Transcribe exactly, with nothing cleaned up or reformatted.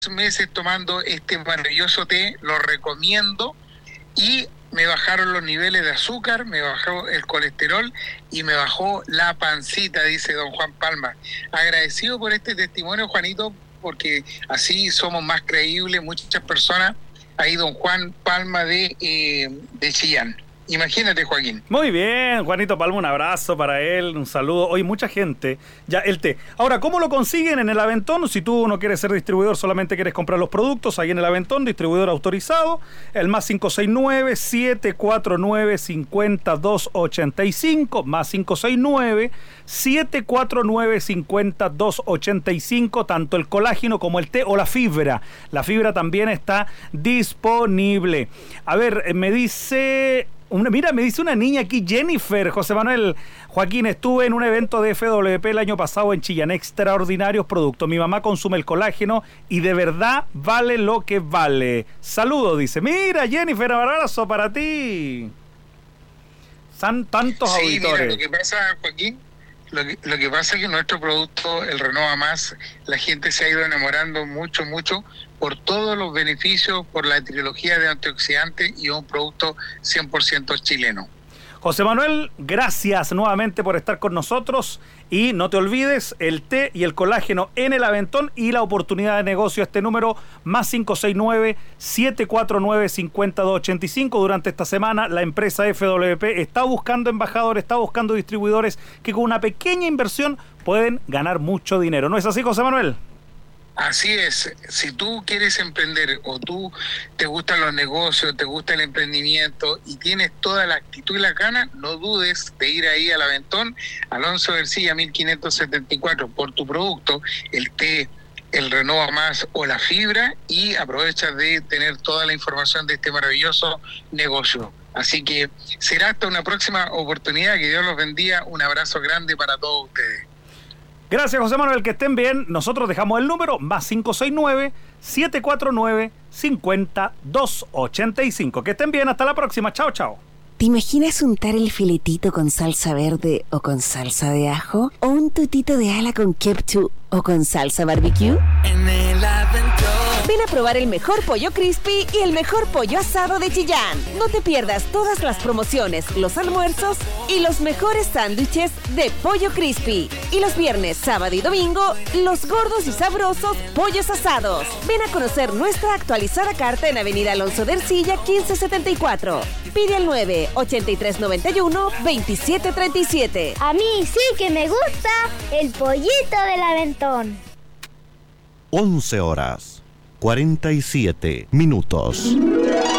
meses tomando este maravilloso té, lo recomiendo, y me bajaron los niveles de azúcar, me bajó el colesterol y me bajó la pancita, dice don Juan Palma. Agradecido por este testimonio, Juanito, porque así somos más creíbles muchas personas. Ahí don Juan Palma de, eh, de Chillán. Imagínate, Joaquín. Muy bien, Juanito Palma, un abrazo para él, un saludo. Hoy mucha gente, ya el té. Ahora, ¿cómo lo consiguen en el Aventón? Si tú no quieres ser distribuidor, solamente quieres comprar los productos, ahí en el Aventón, distribuidor autorizado, el más cinco seis nueve, siete cuatro nueve, cinco dos ocho cinco, más cinco seis nueve, siete cuatro nueve, cinco dos ocho cinco, tanto el colágeno como el té o la fibra. La fibra también está disponible. A ver, me dice... Una, mira, me dice una niña aquí, Jennifer, José Manuel, Joaquín, estuve en un evento de F W P el año pasado en Chillán, extraordinarios productos. Mi mamá consume el colágeno y de verdad vale lo que vale. Saludos, dice. Mira, Jennifer, abrazo para ti. San tantos sí, auditores. Mira, lo que pasa, Joaquín, lo que, lo que pasa es que nuestro producto, el Renova Más, la gente se ha ido enamorando mucho, mucho por todos los beneficios, por la trilogía de antioxidantes y un producto cien por ciento chileno. José Manuel, gracias nuevamente por estar con nosotros y no te olvides el té y el colágeno en el Aventón y la oportunidad de negocio, este número más cinco seis nueve, siete cuatro nueve, cinco dos ocho cinco. Durante esta semana la empresa F W P está buscando embajadores, está buscando distribuidores que con una pequeña inversión pueden ganar mucho dinero. ¿No es así, José Manuel? Así es, si tú quieres emprender o tú te gustan los negocios, te gusta el emprendimiento y tienes toda la actitud y la gana, no dudes de ir ahí al Aventón, Alonso Ercilla mil quinientos setenta y cuatro, por tu producto, el té, el Renova Más o la fibra, y aprovecha de tener toda la información de este maravilloso negocio. Así que será hasta una próxima oportunidad, que Dios los bendiga, un abrazo grande para todos ustedes. Gracias, José Manuel, que estén bien. Nosotros dejamos el número más cinco seis nueve, siete cuatro nueve, cinco dos ocho cinco. Que estén bien, hasta la próxima. Chao, chao. ¿Te imaginas untar el filetito con salsa verde o con salsa de ajo? ¿O un tutito de ala con ketchup o con salsa barbecue? En el Aventón. Ven a probar el mejor pollo crispy y el mejor pollo asado de Chillán. No te pierdas todas las promociones, los almuerzos y los mejores sándwiches de pollo crispy. Y los viernes, sábado y domingo, los gordos y sabrosos pollos asados. Ven a conocer nuestra actualizada carta en Avenida Alonso de Ercilla quince setenta y cuatro. Pide al nueve ochenta y tres noventa y uno veintisiete treinta y siete. A mí sí que me gusta el pollito del Aventón. once horas, cuarenta y siete minutos.